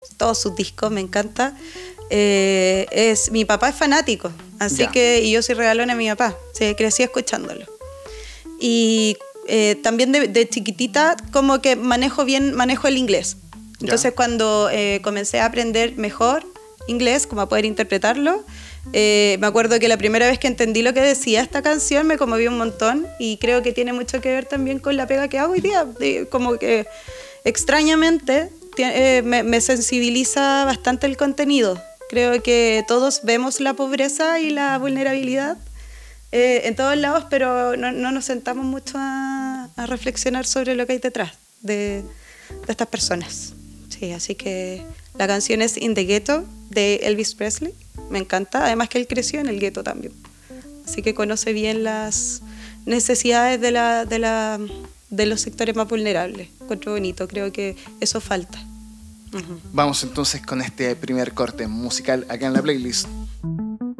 todos sus discos, me encanta. Mi papá es fanático, así que y yo soy regalona de mi papá, crecí escuchándolo. Y también de chiquitita como que manejo el inglés. Entonces cuando comencé a aprender mejor inglés, como a poder interpretarlo, me acuerdo que la primera vez que entendí lo que decía esta canción me conmovió un montón, y creo que tiene mucho que ver también con la pega que hago hoy día. Como que extrañamente me sensibiliza bastante el contenido. Creo que todos vemos la pobreza y la vulnerabilidad en todos lados, pero no nos sentamos mucho a reflexionar sobre lo que hay detrás de estas personas. Sí, así que la canción es In the Ghetto de Elvis Presley. Me encanta, además que él creció en el gueto también. Así que conoce bien las necesidades de los sectores más vulnerables. Encuentro bonito, creo que eso falta. Vamos entonces con este primer corte musical acá en la playlist